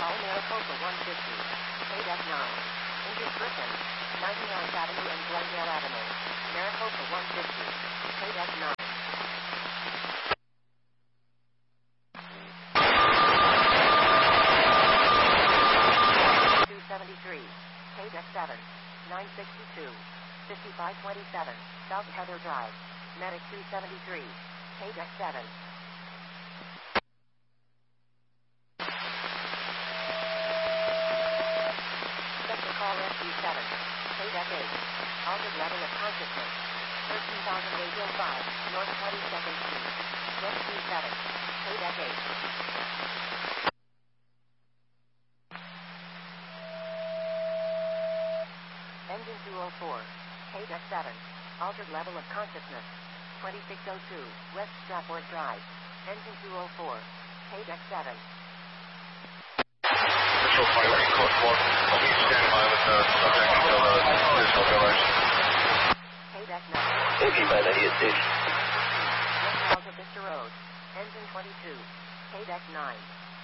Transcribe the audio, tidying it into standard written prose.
Call Maricopa 150. KDEC 9. Injured person. 99th Avenue and Glendale Avenue. Maricopa 150. KDEC 9. KDEC 7, 962, 5527, South Heather Drive, Medic 273, KDEC 7. Sector call rescue 7, KDEC 8, altered level of consciousness, 13,805, North 22nd Street, rescue 7, KDEC 8. Engine 204, KDEC 7, altered level of consciousness, 2602, West Stratford Drive, Engine 204, KDEC 7. Control Point, Marine Code 4, I'll be standing by with the subject until the additional direction. KDEC 9. Okay, by that is West Alta Vista Road, Engine 22, KDEC 9.